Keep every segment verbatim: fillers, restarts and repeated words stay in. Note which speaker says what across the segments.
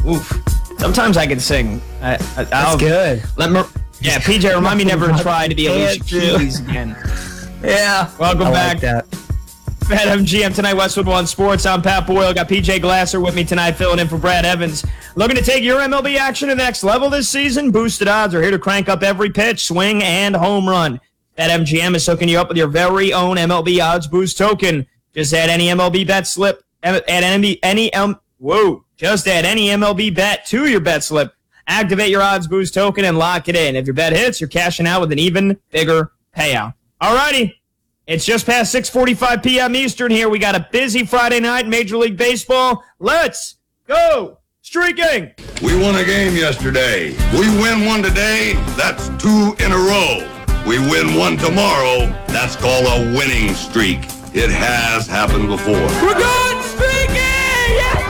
Speaker 1: Oof. Sometimes I can sing. I, I,
Speaker 2: That's
Speaker 1: I'll,
Speaker 2: good.
Speaker 1: Let me, yeah, P J, remind me never to try to be Alicia Keys again.
Speaker 2: Yeah.
Speaker 1: Welcome
Speaker 2: I
Speaker 1: back.
Speaker 2: like that.
Speaker 1: BetMGM tonight, Westwood One Sports. I'm Pat Boyle. Got P J Glasser with me tonight, filling in for Brad Evans. Looking to take your M L B action to the next level this season? Boosted odds are here to crank up every pitch, swing, and home run. BetMGM is hooking you up with your very own M L B Odds Boost token. Just add any M L B bet slip. Add any any um. Whoa! Just add any M L B bet to your bet slip. Activate your Odds Boost token and lock it in. If your bet hits, you're cashing out with an even bigger payout. Alrighty. It's just past six forty-five p.m. Eastern here. We got a busy Friday night in Major League Baseball. Let's go streaking.
Speaker 3: We won a game yesterday. We win one today, that's two in a row. We win one tomorrow, that's called a winning streak. It has happened before.
Speaker 1: We're going streaking! Yeah!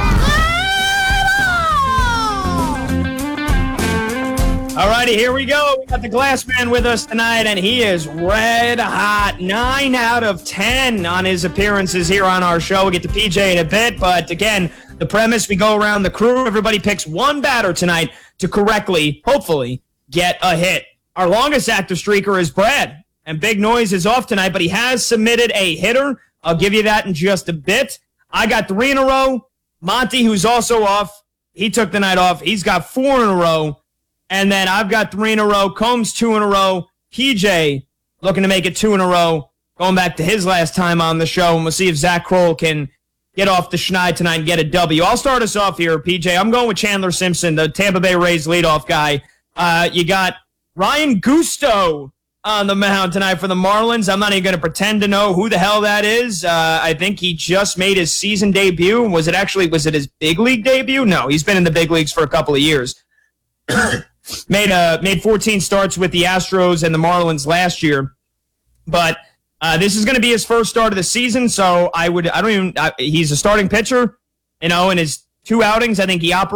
Speaker 1: Alrighty, here we go. We got the Glass Man with us tonight, and he is red hot. Nine out of ten on his appearances here on our show. We'll get to P J in a bit, but again, the premise, we go around the crew. Everybody picks one batter tonight to correctly, hopefully, get a hit. Our longest active streaker is Brad, and Big Noise is off tonight, but he has submitted a hitter. I'll give you that in just a bit. I got three in a row. Monty, who's also off, he took the night off. He's got four in a row. And then I've got three in a row. Combs, two in a row. P J looking to make it two in a row. Going back to his last time on the show. And we'll see if Zach Kroll can get off the schneid tonight and get a W. I'll start us off here, P J. I'm going with Chandler Simpson, the Tampa Bay Rays leadoff guy. Uh, you got Ryan Gusto on the mound tonight for the Marlins. I'm not even going to pretend to know who the hell that is. Uh, I think he just made his season debut. Was it actually, was it his big league debut? No, he's been in the big leagues for a couple of years. Made uh, made fourteen starts with the Astros and the Marlins last year, but uh, this is going to be his first start of the season. So I would I don't even I, he's a starting pitcher, you know, in his two outings. I think he operates.